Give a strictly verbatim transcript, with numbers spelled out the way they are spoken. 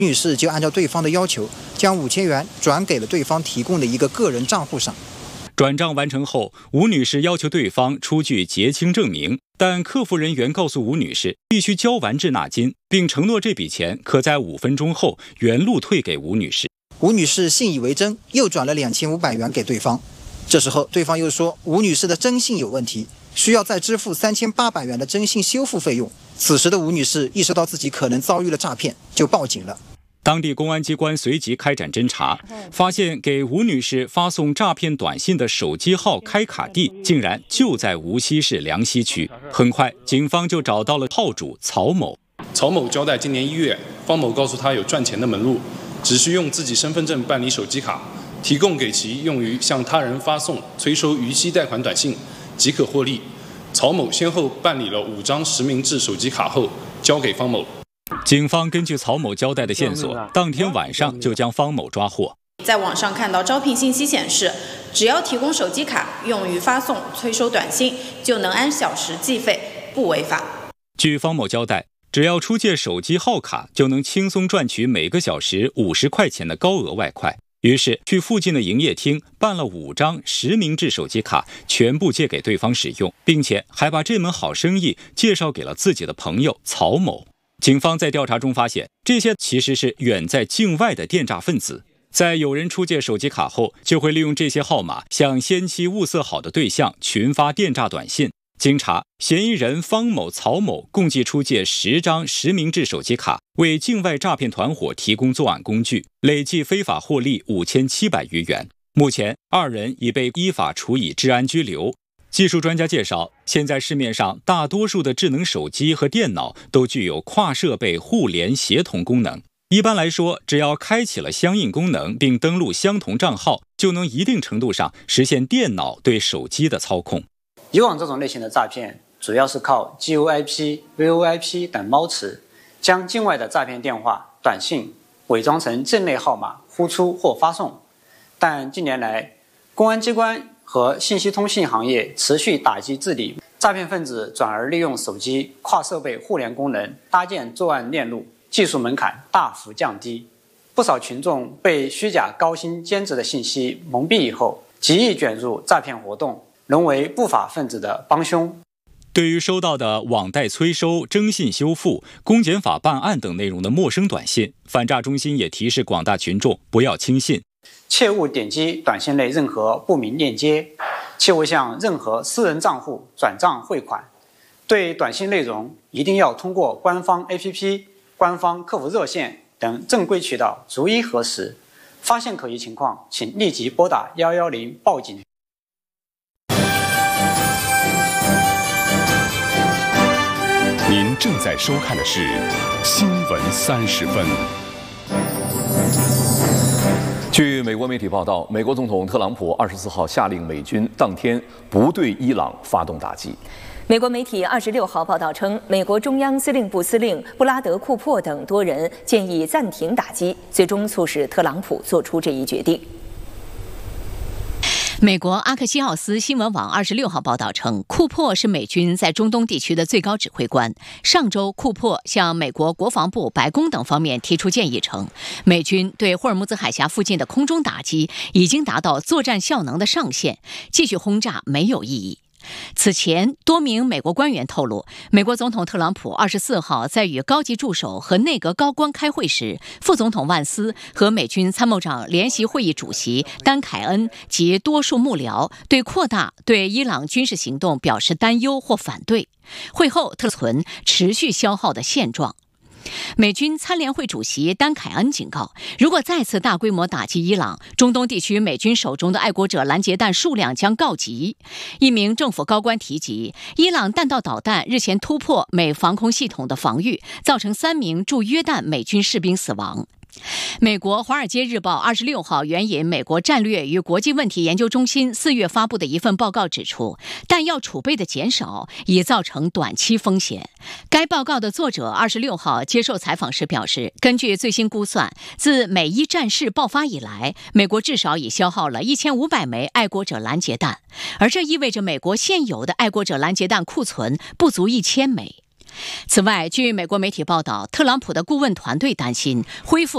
女士就按照对方的要求，将五千元转给了对方提供的一个个人账户上。 转账完成后，吴女士要求对方出具结清证明，但客服人员告诉吴女士必须交完滞纳金，并承诺这笔钱可在五分钟后原路退给吴女士。 吴女士信以为真，又转了两千五百元给对方。这时候，对方又说吴女士的征信有问题，需要再支付三千八百元的征信修复费用。此时的吴女士意识到自己可能遭遇了诈骗，就报警了。 当地公安机关随即开展侦查，发现给吴女士发送诈骗短信的手机号开卡地竟然就在无锡市梁溪区。很快，警方就找到了号主曹某。 曹某交代，今年一月，方某告诉他有赚钱的门路，只需用自己身份证办理手机卡，提供给其用于向他人发送催收逾期贷款短信，即可获利。曹某先后办理了五张实名制手机卡后，交给方某。 警方根据曹某交代的线索，当天晚上就将方某抓获。 在网上看到招聘信息显示，只要提供手机卡用于发送催收短信，就能按小时计费，不违法。 据方某交代，只要出借手机号卡，就能轻松赚取每个小时五十块钱的高额外快。于是去附近的营业厅办了五张实名制手机卡，全部借给对方使用，并且还把这门好生意介绍给了自己的朋友曹某。警方在调查中发现，这些其实是远在境外的电诈分子。在有人出借手机卡后，就会利用这些号码向先期物色好的对象群发电诈短信。经查，嫌疑人方某、曹某共计出借十张实名制手机卡，为境外诈骗团伙提供作案工具，累计非法获利五千七百余元。目前，二人已被依法处以治安拘留。技术专家介绍，现在市面上大多数的智能手机和电脑都具有跨设备互联协同功能。一般来说，只要开启了相应功能并登录相同账号，就能一定程度上实现电脑对手机的操控。 以往这种类型的诈骗主要是靠 G O I P、V O I P 等猫词，将境外的诈骗电话、短信伪装成境内号码呼出或发送。但近年来，公安机关和信息通信行业持续打击治理，诈骗分子转而利用手机跨设备互联功能搭建作案链路，技术门槛大幅降低。不少群众被虚假高薪兼职的信息蒙蔽以后，极易卷入诈骗活动，沦为不法分子的帮凶。 对于收到的网贷催收、征信修复、公检法办案等内容的陌生短信，反诈中心也提示广大群众不要轻信， 切勿点击短信内任何不明链接，切勿向任何私人账户转账汇款。对短信内容一定要通过官方 A P P、官方客服热线等正规渠道逐一核实。发现可疑情况，请立即拨打一一零报警。 您正在收看的是《新闻三十分》。据美国媒体报道，美国总统特朗普二十四号下令美军当天不对伊朗发动打击。 美国媒体二十六号报道称，美国中央司令部司令布拉德·库珀等多人建议暂停打击，最终促使特朗普做出这一决定。 美国阿克西奥斯新闻网二十六号报道称，库珀是美军在中东地区的最高指挥官。上周，库珀向美国国防部、白宫等方面提出建议称，美军对霍尔木兹海峡附近的空中打击已经达到作战效能的上限，继续轰炸没有意义。此前，多名美国官员透露，美国总统特朗普二十四号在与高级助手和内阁高官开会时，副总统万斯和美军参谋长联席会议主席丹凯恩及多数幕僚对扩大对伊朗军事行动表示担忧或反对。会后，特存持续消耗的现状。美军参联会主席丹凯恩警告，如果再次大规模打击伊朗，中东地区美军手中的爱国者拦截弹数量将告急。一名政府高官提及，伊朗弹道导弹日前突破美防空系统的防御，造成三名驻约旦美军士兵死亡。美国《华尔街日报》二十六号援引美国战略与国际问题研究中心四月发布的一份报告指出，弹药储备的减少已造成短期风险。该报告的作者二十六号接受采访时表示，根据最新估算，自美伊战事爆发以来，美国至少已消耗了一千五百枚爱国者拦截弹，而这意味着美国现有的爱国者拦截弹库存不足一千枚。此外，据美国媒体报道，特朗普的顾问团队担心恢复